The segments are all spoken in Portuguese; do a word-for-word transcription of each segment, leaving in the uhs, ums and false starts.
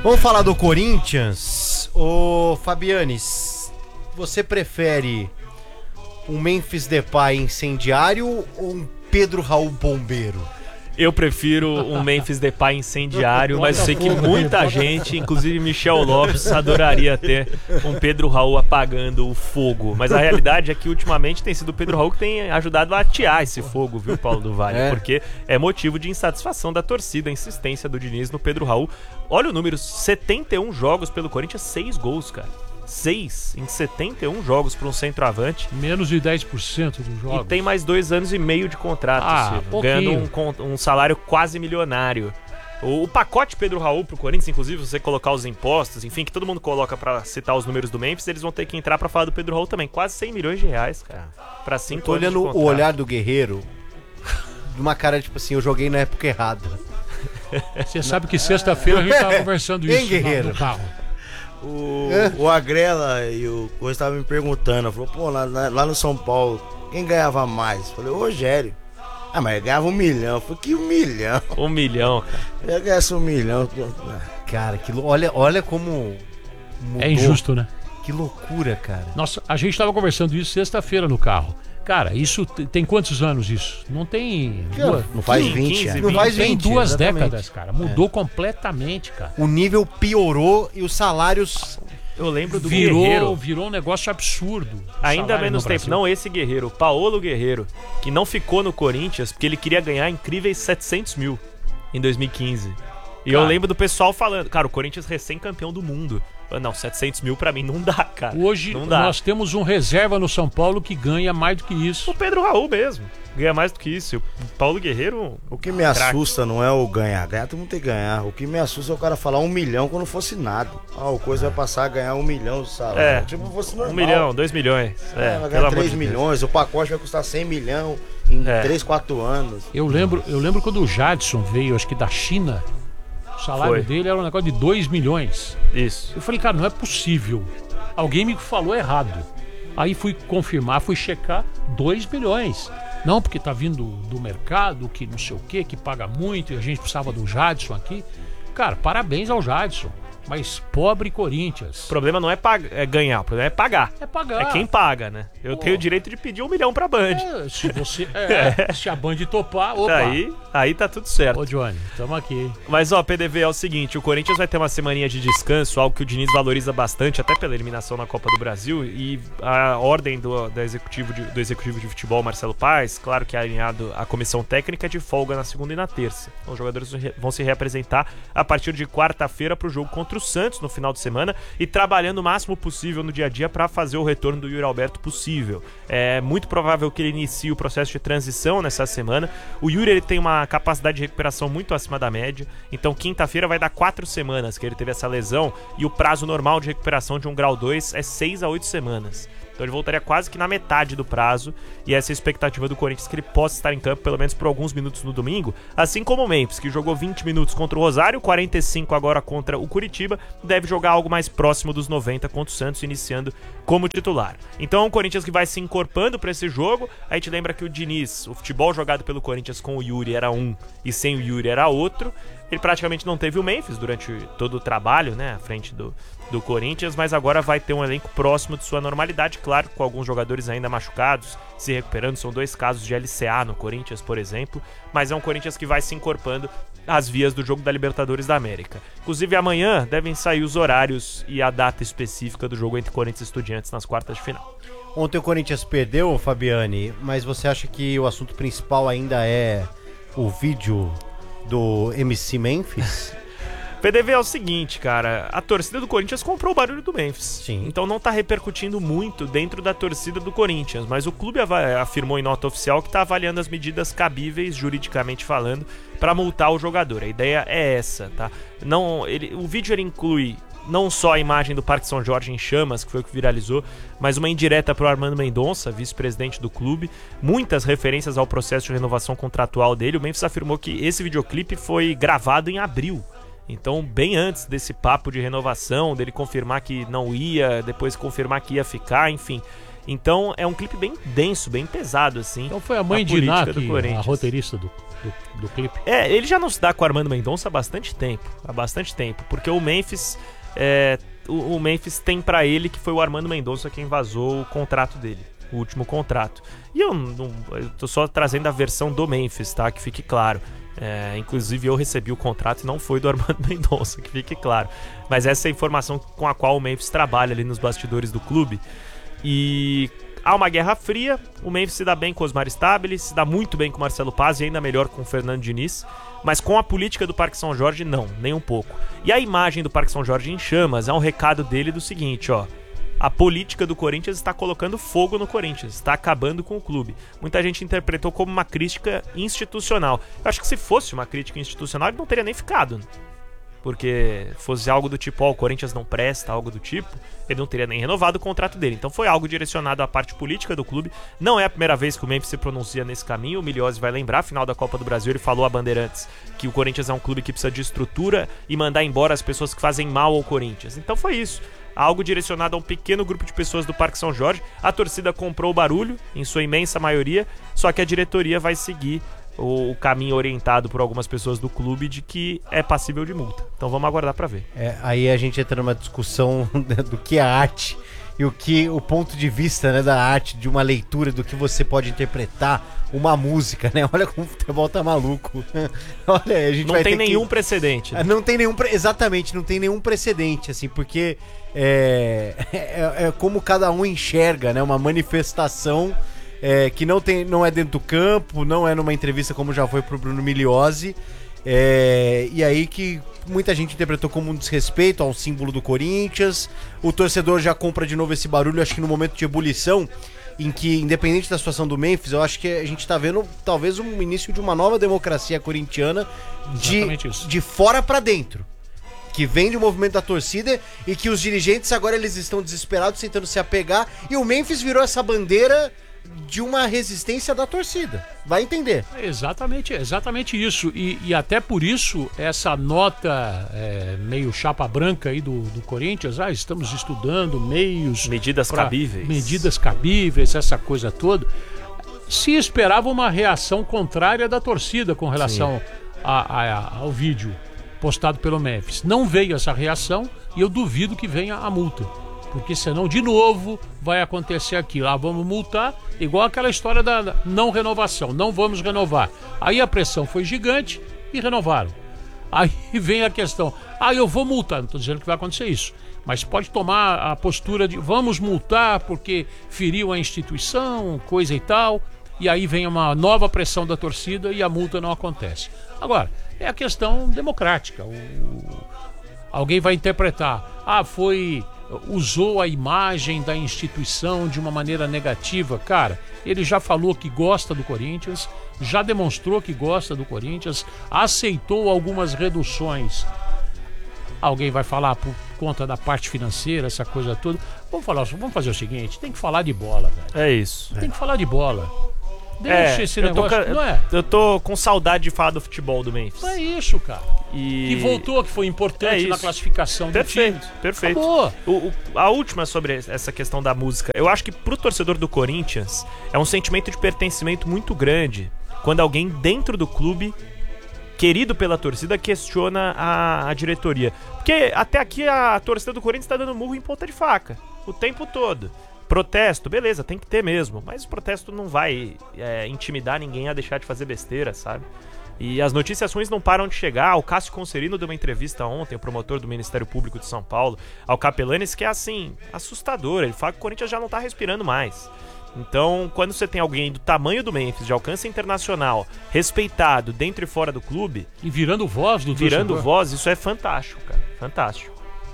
Vamos falar do Corinthians. Ô Fabianes, você prefere um Memphis Depay incendiário ou um Pedro Raul bombeiro? Eu prefiro um Memphis Depay incendiário, mas eu sei que muita gente, inclusive Michel Lopes, adoraria ter um Pedro Raul apagando o fogo. Mas a realidade é que ultimamente tem sido o Pedro Raul que tem ajudado a atear esse fogo, viu, Paulo do Vale? É. Porque é motivo de insatisfação da torcida, a insistência do Diniz no Pedro Raul. Olha o número, setenta e um jogos pelo Corinthians, seis gols, cara. seis em setenta e um jogos para um centroavante. Menos de dez por cento dos jogos. E tem mais dois anos e meio de contrato, ah, Silvio, ganhando um, um salário quase milionário. O, o pacote Pedro Raul pro Corinthians, inclusive, se você colocar os impostos, enfim, que todo mundo coloca para citar os números do Memphis, eles vão ter que entrar para falar do Pedro Raul também. Quase cem milhões de reais, cara. Pra cinco Tô olhando o olhar do Guerreiro de uma cara tipo assim, eu joguei na época errada. Você sabe que sexta-feira a gente tava conversando isso. Hein, Guerreiro? No carro. O, o Agrela e o Coisa estavam me perguntando, falou, pô, lá, lá no São Paulo, quem ganhava mais? Eu falei, o Rogério. Ah, mas ele ganhava um milhão. Eu falei, que um milhão? Um milhão, cara. Eu ganhasse um milhão. Cara, que, olha, olha como mudou. É injusto, né? Que loucura, cara. Nossa, a gente tava conversando isso sexta-feira no carro. Cara, isso tem quantos anos isso? Não tem... Duas, não faz quinze, vinte, quinze, não faz tem vinte, duas exatamente. décadas, cara. Mudou é. completamente, cara. O nível piorou e os salários... Eu lembro do virou, Guerreiro. Virou um negócio absurdo. Ainda menos tempo. Não esse Guerreiro, Paulo Guerreiro, que não ficou no Corinthians porque ele queria ganhar incríveis setecentos mil em dois mil e quinze. E cara, eu lembro do pessoal falando, cara, o Corinthians recém-campeão do mundo. Não, setecentos mil pra mim não dá, cara. Hoje não dá. Nós temos um reserva no São Paulo que ganha mais do que isso. O Pedro Raul mesmo ganha mais do que isso. O Paulo Guerreiro... O que me assusta não é o ganhar. Ganhar todo mundo tem que ganhar. O que me assusta é o cara falar um milhão quando fosse nada. Ah, o Coisa vai passar a ganhar um milhão de salário. É, tipo, fosse normal. Um milhão, dois milhões. É, é vai ganhar três milhões. O pacote vai custar cem milhões em é. três, quatro anos. Eu lembro, eu lembro quando o Jadson veio, acho que da China... O salário Foi. dele era um negócio de dois milhões. Isso. Eu falei, cara, não é possível. Alguém me falou errado. Aí fui confirmar, fui checar, dois milhões. Não, porque tá vindo do mercado, que não sei o quê, que paga muito, e a gente precisava do Jadson aqui. Cara, parabéns ao Jadson. Mas pobre Corinthians. O problema não é, pag- é ganhar, o problema é pagar. É pagar. É quem paga, né? Eu Pô. tenho o direito de pedir um milhão pra Band. É, se você. É, se a Band topar, opa. Tá aí, aí tá tudo certo. Ô, Johnny, tamo aqui. Mas, ó, P D V, é o seguinte: o Corinthians vai ter uma semaninha de descanso, algo que o Diniz valoriza bastante, até pela eliminação na Copa do Brasil. E a ordem do, do, executivo, de, do executivo de futebol, Marcelo Paes, claro que é alinhado à comissão técnica, de folga na segunda e na terça. Então, os jogadores vão se reapresentar a partir de quarta-feira pro jogo contra o Santos no final de semana e trabalhando o máximo possível no dia a dia para fazer o retorno do Yuri Alberto possível. É muito provável que ele inicie o processo de transição nessa semana. O Yuri ele tem uma capacidade de recuperação muito acima da média, então quinta-feira vai dar quatro semanas que ele teve essa lesão e o prazo normal de recuperação de um grau dois é seis a oito semanas. Então ele voltaria quase que na metade do prazo e essa é a expectativa do Corinthians, que ele possa estar em campo pelo menos por alguns minutos no domingo, assim como o Memphis, que jogou vinte minutos contra o Rosário, quarenta e cinco agora contra o Curitiba, deve jogar algo mais próximo dos noventa contra o Santos, iniciando como titular. Então o Corinthians que vai se encorpando para esse jogo. A gente lembra que o Diniz, o futebol jogado pelo Corinthians com o Yuri era um e sem o Yuri era outro. Ele praticamente não teve o Memphis durante todo o trabalho, né, à frente do, do Corinthians, mas agora vai ter um elenco próximo de sua normalidade, claro, com alguns jogadores ainda machucados, se recuperando. São dois casos de L C A no Corinthians, por exemplo, mas é um Corinthians que vai se encorpando às vias do jogo da Libertadores da América. Inclusive, amanhã devem sair os horários e a data específica do jogo entre Corinthians e Estudiantes nas quartas de final. Ontem o Corinthians perdeu, Fabiane, mas você acha que o assunto principal ainda é o vídeo do M C Memphis? P D V é o seguinte, cara, a torcida do Corinthians comprou o barulho do Memphis. Sim. Então não tá repercutindo muito dentro da torcida do Corinthians, mas o clube afirmou em nota oficial que tá avaliando as medidas cabíveis, juridicamente falando, para multar o jogador. A ideia é essa, tá? Não, ele, o vídeo ele inclui não só a imagem do Parque São Jorge em chamas, que foi o que viralizou, mas uma indireta pro Armando Mendonça, vice-presidente do clube, muitas referências ao processo de renovação contratual dele. O Memphis afirmou que esse videoclipe foi gravado em abril, então bem antes desse papo de renovação, dele confirmar que não ia, depois confirmar que ia ficar, enfim. Então é um clipe bem denso, bem pesado, assim. Então foi a mãe a de Iná, política do a Corinthians. roteirista do, do, do clipe. É, ele já não se dá com o Armando Mendonça há bastante tempo. Há bastante tempo. Porque o Memphis. É, o, o Memphis tem pra ele que foi o Armando Mendonça quem vazou o contrato dele. O último contrato. E eu não. Eu tô só trazendo a versão do Memphis, tá? Que fique claro. É, inclusive eu recebi o contrato e não foi do Armando Mendonça, que fique claro. Mas essa é a informação com a qual o Memphis trabalha ali nos bastidores do clube. E há uma guerra fria. O Memphis se dá bem com o Osmar Stabile, se dá muito bem com o Marcelo Paz e ainda melhor com o Fernando Diniz. Mas com a política do Parque São Jorge, não, nem um pouco. E a imagem do Parque São Jorge em chamas é um recado dele do seguinte, ó. A política do Corinthians está colocando fogo no Corinthians, está acabando com o clube. Muita gente interpretou como uma crítica institucional. Eu acho que se fosse uma crítica institucional, ele não teria nem ficado. Porque fosse algo do tipo, ó, oh, o Corinthians não presta, algo do tipo, ele não teria nem renovado o contrato dele. Então foi algo direcionado à parte política do clube. Não é a primeira vez que o Memphis se pronuncia nesse caminho. O Miliose vai lembrar, final da Copa do Brasil, ele falou a Bandeirantes que o Corinthians é um clube que precisa de estrutura e mandar embora as pessoas que fazem mal ao Corinthians. Então foi isso. Algo direcionado a um pequeno grupo de pessoas do Parque São Jorge. A torcida comprou o barulho, em sua imensa maioria, só que a diretoria vai seguir o caminho orientado por algumas pessoas do clube de que é passível de multa. Então vamos aguardar para ver. É, aí a gente entra numa discussão do que é arte e o que o ponto de vista, né, da arte, de uma leitura do que você pode interpretar uma música, né? Olha como o futebol tá maluco. Olha, a gente não vai tem ter nenhum que... precedente. Né? Não tem nenhum, pre... exatamente, não tem nenhum precedente, assim, porque é... É, é como cada um enxerga, né? Uma manifestação é, que não tem, não é dentro do campo, não é numa entrevista como já foi pro Bruno Miliose. É, e aí que muita gente interpretou como um desrespeito ao símbolo do Corinthians. O torcedor já compra de novo esse barulho, acho que no momento de ebulição, em que, independente da situação do Memphis, eu acho que a gente tá vendo talvez um início de uma nova democracia corintiana de, de fora pra dentro, que vem do movimento da torcida e que os dirigentes agora eles estão desesperados tentando se apegar, e o Memphis virou essa bandeira de uma resistência da torcida. Vai entender. Exatamente, exatamente isso. E, e até por isso, essa nota é, meio chapa branca aí do, do Corinthians, ah, estamos estudando meios... Medidas cabíveis. Medidas cabíveis, essa coisa toda. Se esperava uma reação contrária da torcida com relação a, a, ao vídeo postado pelo Memphis. Não veio essa reação e eu duvido que venha a multa. Porque senão, de novo, vai acontecer aquilo. Ah, vamos multar, igual aquela história da não renovação. Não vamos renovar. Aí a pressão foi gigante e renovaram. Aí vem a questão. Ah, eu vou multar. Não estou dizendo que vai acontecer isso. Mas pode tomar a postura de vamos multar porque feriu a instituição, coisa e tal. E aí vem uma nova pressão da torcida e a multa não acontece. Agora, é a questão democrática. O... Alguém vai interpretar. Ah, foi... usou a imagem da instituição de uma maneira negativa. Cara, ele já falou que gosta do Corinthians, já demonstrou que gosta do Corinthians, aceitou algumas reduções. Alguém vai falar por conta da parte financeira, essa coisa toda. Vamos falar, vamos fazer o seguinte, tem que falar de bola, velho. É isso. Tem que falar de bola. Deixa é, esse eu negócio, tô, não é? Eu tô com saudade de falar do futebol do Memphis. É isso, cara. E... Que voltou, que foi importante é na classificação perfeito, do time. Perfeito, Acabou. o, o, A última sobre essa questão da música. Eu acho que pro torcedor do Corinthians é um sentimento de pertencimento muito grande quando alguém dentro do clube, querido pela torcida, questiona a, a diretoria. Porque até aqui a torcida do Corinthians tá dando murro em ponta de faca o tempo todo. Protesto, beleza, tem que ter mesmo. Mas o protesto não vai é, intimidar ninguém a deixar de fazer besteira, sabe? E as notícias ruins não param de chegar. O Cássio Concerino deu uma entrevista ontem, o promotor do Ministério Público de São Paulo, ao Capelanes, que é assim, assustador. Ele fala que o Corinthians já não tá respirando mais. Então, quando você tem alguém do tamanho do Memphis, de alcance internacional, respeitado dentro e fora do clube... E virando voz do Virando torcedor. voz, isso é fantástico, cara. Fantástico.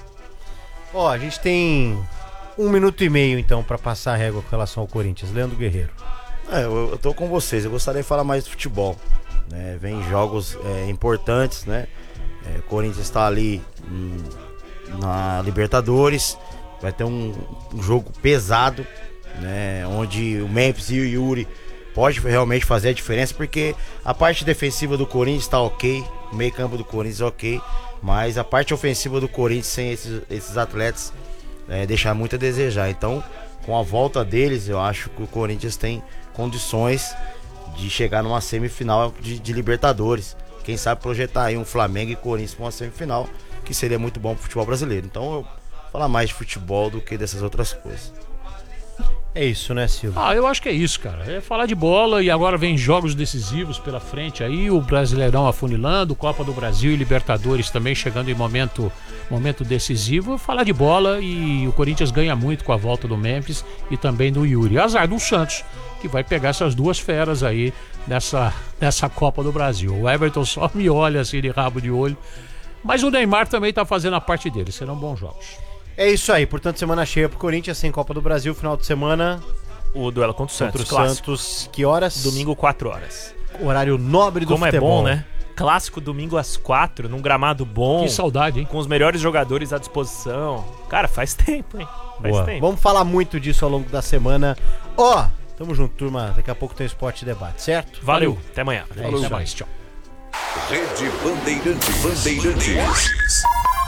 Ó, a gente tem um minuto e meio, então, pra passar a régua com relação ao Corinthians. Leandro Guerreiro. É, eu, eu tô com vocês. Eu gostaria de falar mais do futebol. Né? Vem jogos é, importantes, né? É, o Corinthians tá ali hum, na Libertadores. Vai ter um, um jogo pesado, né? Onde o Memphis e o Yuri pode realmente fazer a diferença, porque a parte defensiva do Corinthians tá ok, o meio campo do Corinthians ok, mas a parte ofensiva do Corinthians sem esses, esses atletas é, deixar muito a desejar. Então com a volta deles, eu acho que o Corinthians tem condições de chegar numa semifinal de, de Libertadores. Quem sabe projetar aí um Flamengo e Corinthians para uma semifinal, que seria muito bom pro futebol brasileiro. Então eu vou falar mais de futebol do que dessas outras coisas. É isso, né, Silvio? Ah, eu acho que é isso, cara. É falar de bola e agora vem jogos decisivos pela frente aí, o Brasileirão afunilando, Copa do Brasil e Libertadores também chegando em momento, momento decisivo. Falar de bola e o Corinthians ganha muito com a volta do Memphis e também do Yuri. Azar do Santos, que vai pegar essas duas feras aí nessa, nessa Copa do Brasil. O Everton só me olha assim de rabo de olho, mas o Neymar também tá fazendo a parte dele. Serão bons jogos. É isso aí, portanto, semana cheia pro Corinthians, sem Copa do Brasil, final de semana. O duelo contra o Santos. Contra o clássico. Santos, que horas? Domingo, quatro horas. Horário nobre do Como futebol. é bom, né? Clássico domingo às quatro, num gramado bom. Que saudade, hein? Com os melhores jogadores à disposição. Cara, faz tempo, hein? Faz Boa. tempo. Vamos falar muito disso ao longo da semana. Ó, tamo junto, turma. Daqui a pouco tem Esporte Debate, certo? Valeu. Valeu. Até amanhã. É isso, até mais, tchau. Rede Bandeirantes. Bandeirantes.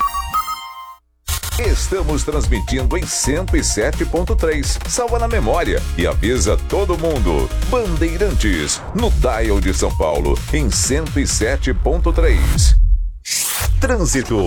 Estamos transmitindo em cento e sete ponto três. Salva na memória e avisa todo mundo. Bandeirantes, no dial de São Paulo, em cento e sete ponto três. Trânsito.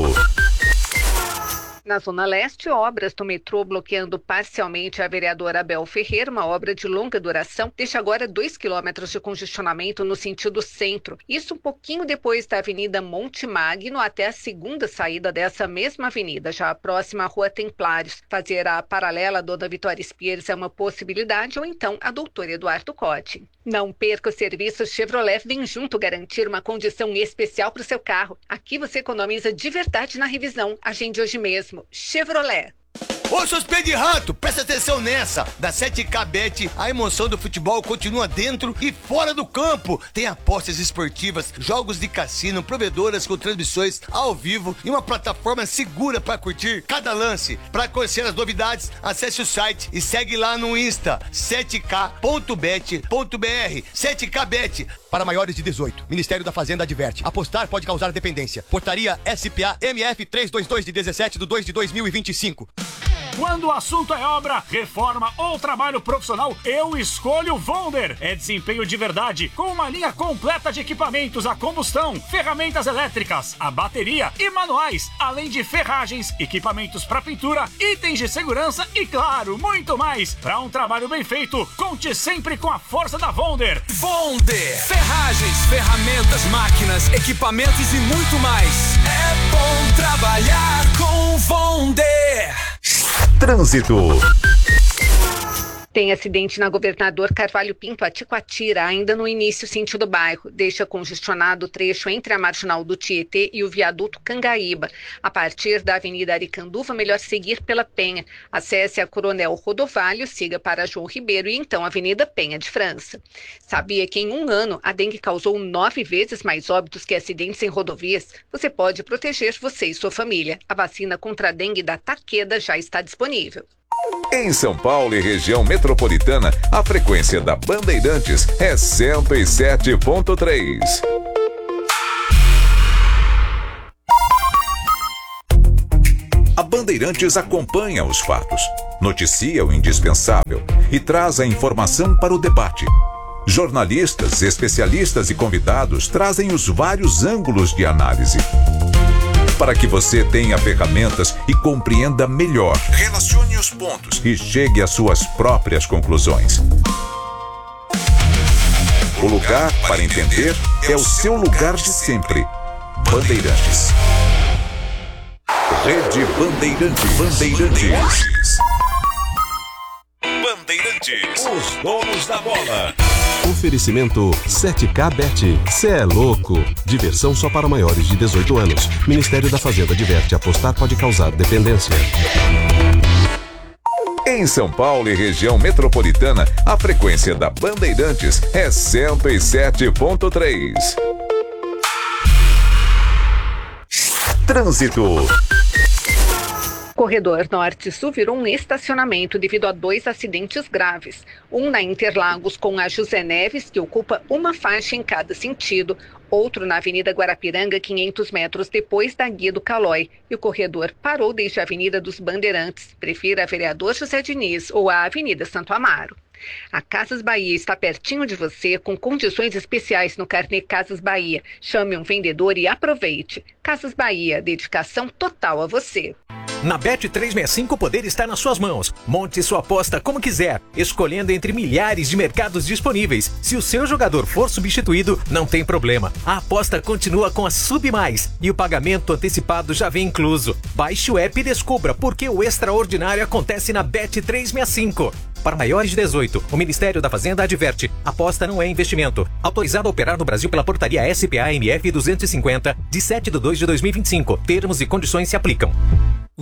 Na Zona Leste, obras do metrô bloqueando parcialmente a vereadora Abel Ferreira, uma obra de longa duração, deixa agora dois quilômetros de congestionamento no sentido centro. Isso um pouquinho depois da Avenida Monte Magno até a segunda saída dessa mesma avenida, já a próxima à Rua Templários. Fazer a paralela Dona Vitória Spears é uma possibilidade, ou então a Doutor Eduardo Cotti. Não perca o serviço Chevrolet Vem Junto garantir uma condição especial para o seu carro. Aqui você economiza de verdade na revisão. Agende hoje mesmo. Chevrolet. Ô, seus pés de rato, presta atenção nessa. Da sete K Bet, a emoção do futebol continua dentro e fora do campo. Tem apostas esportivas, jogos de cassino, provedoras com transmissões ao vivo e uma plataforma segura para curtir cada lance. Para conhecer as novidades, acesse o site e segue lá no Insta, sete K ponto bet ponto b r. sete K Bet, para maiores de dezoito. Ministério da Fazenda adverte. Apostar pode causar dependência. Portaria S P A M F trezentos e vinte e dois de dezessete de dois de dois mil e vinte e cinco. Quando o assunto é obra, reforma ou trabalho profissional, eu escolho Vonder. É desempenho de verdade, com uma linha completa de equipamentos a combustão, ferramentas elétricas, a bateria e manuais, além de ferragens, equipamentos para pintura, itens de segurança e, claro, muito mais. Para um trabalho bem feito, conte sempre com a força da Vonder. Vonder, ferragens, ferramentas, máquinas, equipamentos e muito mais. É bom trabalhar com Vonder. Trânsito. Tem acidente na Governador Carvalho Pinto, a Ticoatira, ainda no início sentido bairro. Deixa congestionado o trecho entre a Marginal do Tietê e o viaduto Cangaíba. A partir da Avenida Aricanduva, melhor seguir pela Penha. Acesse a Coronel Rodovalho, siga para João Ribeiro e então Avenida Penha de França. Sabia que em um ano a dengue causou nove vezes mais óbitos que acidentes em rodovias? Você pode proteger você e sua família. A vacina contra a dengue da Takeda já está disponível. Em São Paulo e região metropolitana, a frequência da Bandeirantes é cento e sete ponto três. A Bandeirantes acompanha os fatos, noticia o indispensável e traz a informação para o debate. Jornalistas, especialistas e convidados trazem os vários ângulos de análise, para que você tenha ferramentas e compreenda melhor. Relacione os pontos e chegue às suas próprias conclusões. O lugar para entender é o seu lugar de sempre. Bandeirantes. Rede Bandeirantes. Bandeirantes. Bandeirantes. Os donos da bola. Oferecimento sete K Bet. Cê é louco. Diversão só para maiores de dezoito anos. Ministério da Fazenda adverte: apostar pode causar dependência. Em São Paulo e região metropolitana, a frequência da Bandeirantes é cento e sete ponto três. Trânsito. corredor norte-sul virou um estacionamento devido a dois acidentes graves. Um na Interlagos com a José Neves, que ocupa uma faixa em cada sentido. Outro na Avenida Guarapiranga, quinhentos metros depois da Guia do Calói. E o corredor parou desde a Avenida dos Bandeirantes. Prefira a vereador José Diniz ou a Avenida Santo Amaro. A Casas Bahia está pertinho de você, com condições especiais no carnê Casas Bahia. Chame um vendedor e aproveite. Casas Bahia, dedicação total a você. Na Bet trezentos e sessenta e cinco o poder está nas suas mãos. Monte sua aposta como quiser, escolhendo entre milhares de mercados disponíveis. Se o seu jogador for substituído, não tem problema. A aposta continua com a Sub Mais e o pagamento antecipado já vem incluso. Baixe o app e descubra por que o extraordinário acontece na Bet trezentos e sessenta e cinco. Para maiores de dezoito, o Ministério da Fazenda adverte: aposta não é investimento. Autorizado a operar no Brasil pela portaria S P A M F duzentos e cinquenta, de sete de dois de dois mil e vinte e cinco. Termos e condições se aplicam.